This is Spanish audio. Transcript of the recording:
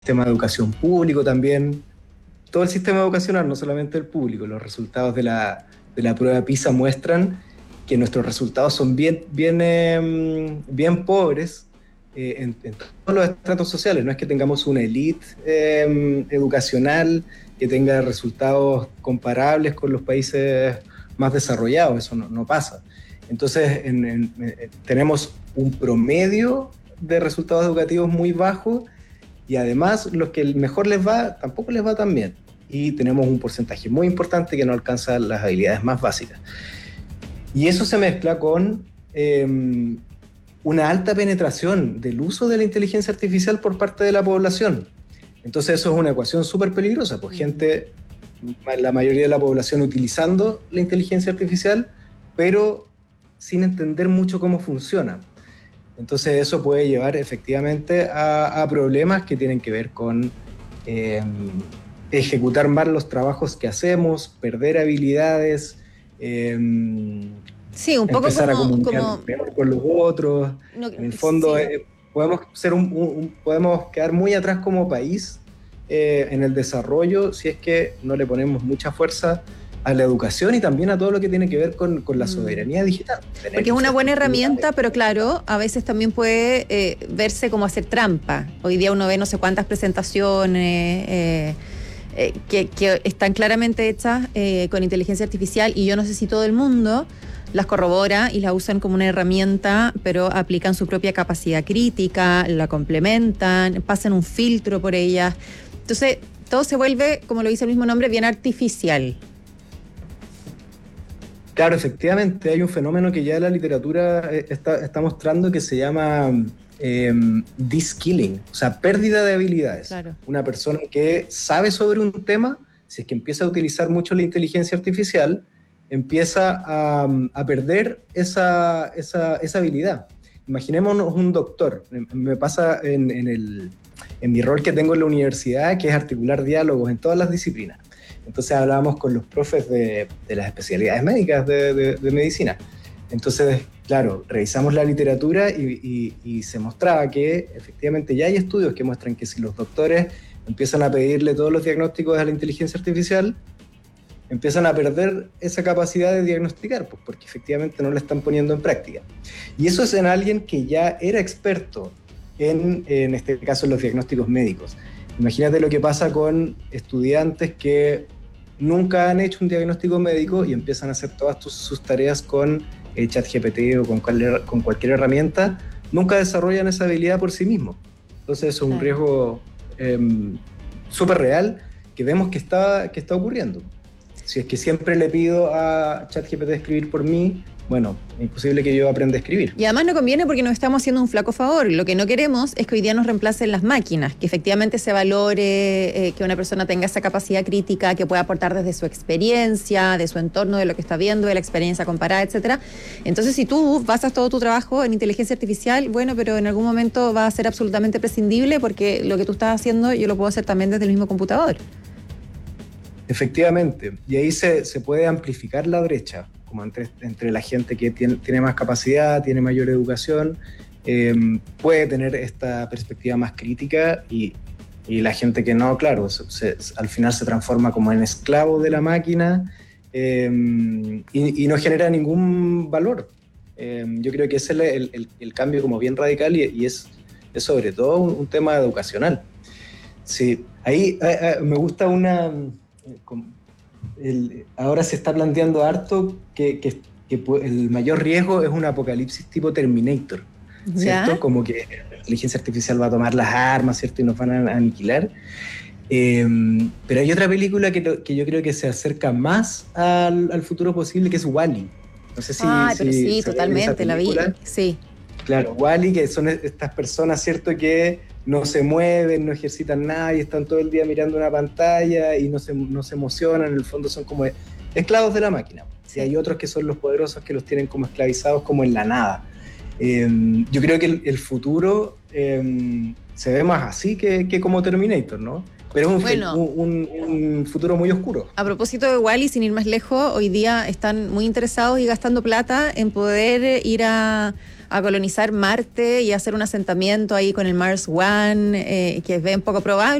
sistema de educación público también, todo el sistema educacional, no solamente el público. Los resultados de la prueba PISA muestran que nuestros resultados son bien pobres en todos los estratos sociales. No es que tengamos una élite educacional que tenga resultados comparables con los países más desarrollados, eso no pasa. Entonces tenemos un promedio de resultados educativos muy bajo y además los que mejor les va tampoco les va tan bien. Y tenemos un porcentaje muy importante que no alcanza las habilidades más básicas. Y eso se mezcla con una alta penetración del uso de la inteligencia artificial por parte de la población. Entonces eso es una ecuación súper peligrosa, pues la mayoría de la población utilizando la inteligencia artificial, pero sin entender mucho cómo funciona. Entonces eso puede llevar efectivamente a problemas que tienen que ver con ejecutar mal los trabajos que hacemos, perder habilidades, sí, un poco empezar como, a comunicar peor con los otros. no, En el fondo sí. podemos quedar muy atrás como país en el desarrollo si es que no le ponemos mucha fuerza a la educación y también a todo lo que tiene que ver con la soberanía digital. Porque es una buena herramienta, pero claro, a veces también puede verse como hacer trampa. Hoy día uno ve no sé cuántas presentaciones que están claramente hechas con inteligencia artificial y yo no sé si todo el mundo las corrobora y las usan como una herramienta, pero aplican su propia capacidad crítica, la complementan, pasan un filtro por ellas. Entonces, todo se vuelve, como lo dice el mismo nombre, bien artificial. Claro, efectivamente, hay un fenómeno que ya la literatura está mostrando que se llama de-skilling, o sea, pérdida de habilidades. Claro. Una persona que sabe sobre un tema, si es que empieza a utilizar mucho la inteligencia artificial, empieza a perder esa habilidad. Imaginémonos un doctor. Me pasa en mi rol que tengo en la universidad, que es articular diálogos en todas las disciplinas. Entonces hablábamos con los profes de las especialidades médicas de medicina. Entonces, claro, revisamos la literatura y se mostraba que efectivamente ya hay estudios que muestran que si los doctores empiezan a pedirle todos los diagnósticos a la inteligencia artificial, empiezan a perder esa capacidad de diagnosticar, pues porque efectivamente no la están poniendo en práctica. Y eso es en alguien que ya era experto en este caso en los diagnósticos médicos. Imagínate lo que pasa con estudiantes que nunca han hecho un diagnóstico médico y empiezan a hacer todas sus tareas con ChatGPT o con cualquier herramienta, nunca desarrollan esa habilidad por sí mismos. Entonces eso es un riesgo súper real que vemos que está ocurriendo. Si es que siempre le pido a ChatGPT escribir por mí, bueno, es imposible que yo aprenda a escribir. Y además no conviene porque nos estamos haciendo un flaco favor. Lo que no queremos es que hoy día nos reemplacen las máquinas, que efectivamente se valore, que una persona tenga esa capacidad crítica, que pueda aportar desde su experiencia, de su entorno, de lo que está viendo, de la experiencia comparada, etcétera. Entonces, si tú basas todo tu trabajo en inteligencia artificial, bueno, pero en algún momento va a ser absolutamente prescindible porque lo que tú estás haciendo yo lo puedo hacer también desde el mismo computador. Efectivamente, y ahí se puede amplificar la brecha, como entre la gente que tiene más capacidad, tiene mayor educación, puede tener esta perspectiva más crítica y la gente que no, claro, al final se transforma como en esclavo de la máquina y no genera ningún valor. Yo creo que ese es el cambio como bien radical y es sobre todo un tema educacional. Sí, ahí me gusta ahora se está planteando harto que el mayor riesgo es un apocalipsis tipo Terminator, ¿cierto? Como que la inteligencia artificial va a tomar las armas, ¿cierto? Y nos van a aniquilar. Pero hay otra película que yo creo que se acerca más al futuro posible, que es WALL-E. No sé si... pero sí, totalmente, la vi. Sí. Claro, WALL-E, que son estas personas, ¿cierto? Que no se mueven, no ejercitan nada y están todo el día mirando una pantalla y no se emocionan, en el fondo son como esclavos de la máquina. Sí. Y hay otros que son los poderosos que los tienen como esclavizados como en la nada. Yo creo que el futuro se ve más así que como Terminator, ¿no? Pero es Bueno, un futuro muy oscuro. a propósito de Wall-E, sin ir más lejos, hoy día están muy interesados y gastando plata en poder ir a colonizar Marte y hacer un asentamiento ahí con el Mars One, que es bien poco probable.